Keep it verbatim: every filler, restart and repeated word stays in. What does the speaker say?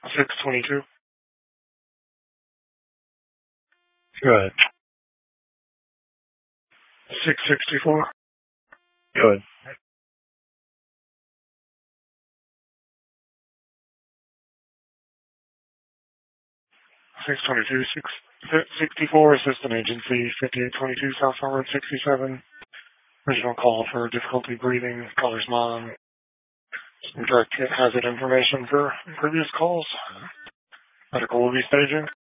six twenty-two. Good. six sixty-four. Good. six twenty-two. six sixty-four. Assistant Agency. fifty-eight twenty-two South Road sixty-seven. Original call for difficulty breathing. Caller's mom. Some direct hit hazard information for previous calls. Medical will be staging.